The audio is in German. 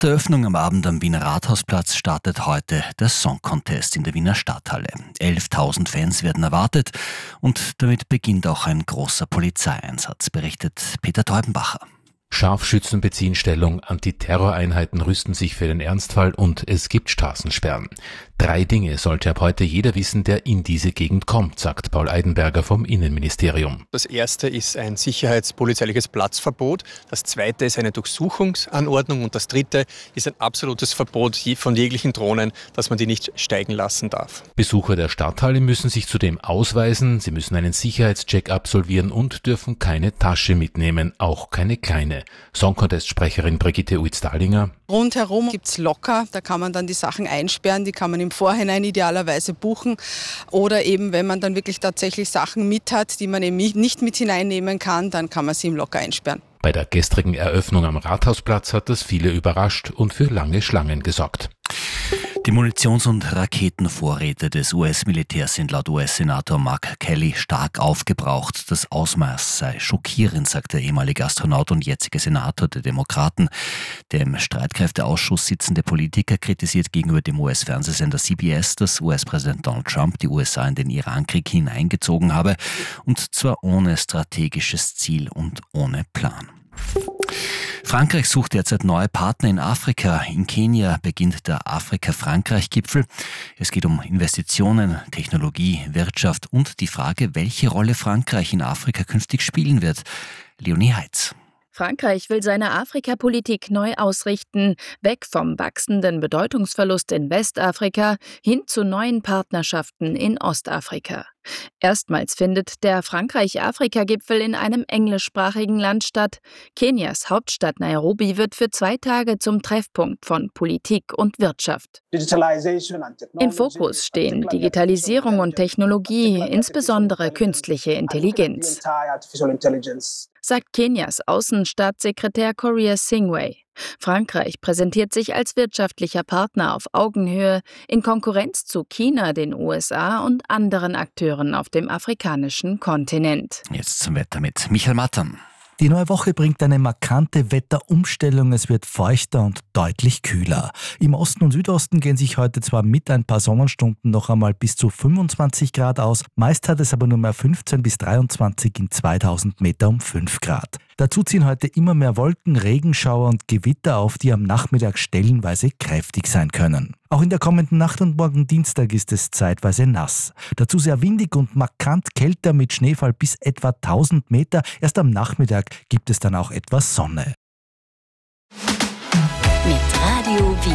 der Eröffnung am Abend am Wiener Rathausplatz startet heute der Song Contest in der Wiener Stadthalle. 11.000 Fans werden erwartet und damit beginnt auch ein großer Polizeieinsatz, berichtet Peter Teubenbacher. Scharfschützen beziehen Stellung, Antiterroreinheiten rüsten sich für den Ernstfall und es gibt Straßensperren. 3 Dinge sollte ab heute jeder wissen, der in diese Gegend kommt, sagt Paul Eidenberger vom Innenministerium. Das erste ist ein sicherheitspolizeiliches Platzverbot, das zweite ist eine Durchsuchungsanordnung und das dritte ist ein absolutes Verbot von jeglichen Drohnen, dass man die nicht steigen lassen darf. Besucher der Stadthalle müssen sich zudem ausweisen, sie müssen einen Sicherheitscheck absolvieren und dürfen keine Tasche mitnehmen, auch keine kleine. Song-Contest-Sprecherin Brigitte Uitz-Dahlinger. Rundherum gibt's Locker, da kann man dann die Sachen einsperren, die kann man im Vorhinein idealerweise buchen. Oder eben, wenn man dann wirklich tatsächlich Sachen mit hat, die man eben nicht mit hineinnehmen kann, dann kann man sie im Locker einsperren. Bei der gestrigen Eröffnung am Rathausplatz hat das viele überrascht und für lange Schlangen gesorgt. Die Munitions- und Raketenvorräte des US-Militärs sind laut US-Senator Mark Kelly stark aufgebraucht. Das Ausmaß sei schockierend, sagt der ehemalige Astronaut und jetzige Senator der Demokraten. Der im Streitkräfteausschuss sitzende Politiker kritisiert gegenüber dem US-Fernsehsender CBS, dass US-Präsident Donald Trump die USA in den Irankrieg hineingezogen habe, und zwar ohne strategisches Ziel und ohne Plan. Frankreich sucht derzeit neue Partner in Afrika. In Kenia beginnt der Afrika-Frankreich-Gipfel. Es geht um Investitionen, Technologie, Wirtschaft und die Frage, welche Rolle Frankreich in Afrika künftig spielen wird. Leonie Heitz. Frankreich will seine Afrikapolitik neu ausrichten, weg vom wachsenden Bedeutungsverlust in Westafrika hin zu neuen Partnerschaften in Ostafrika. Erstmals findet der Frankreich-Afrika-Gipfel in einem englischsprachigen Land statt. Kenias Hauptstadt Nairobi wird für 2 Tage zum Treffpunkt von Politik und Wirtschaft. Im Fokus stehen Digitalisierung und Technologie, insbesondere künstliche Intelligenz, sagt Kenias Außenstaatssekretär Korea Singwe. Frankreich präsentiert sich als wirtschaftlicher Partner auf Augenhöhe in Konkurrenz zu China, den USA und anderen Akteuren auf dem afrikanischen Kontinent. Jetzt zum Wetter mit Michael Mattern. Die neue Woche bringt eine markante Wetterumstellung. Es wird feuchter und deutlich kühler. Im Osten und Südosten gehen sich heute zwar mit ein paar Sonnenstunden noch einmal bis zu 25 Grad aus. Meist hat es aber nur mehr 15 bis 23 in 2000 Meter um 5 Grad. Dazu ziehen heute immer mehr Wolken, Regenschauer und Gewitter auf, die am Nachmittag stellenweise kräftig sein können. Auch in der kommenden Nacht und morgen Dienstag ist es zeitweise nass. Dazu sehr windig und markant kälter mit Schneefall bis etwa 1000 Meter. Erst am Nachmittag gibt es dann auch etwas Sonne.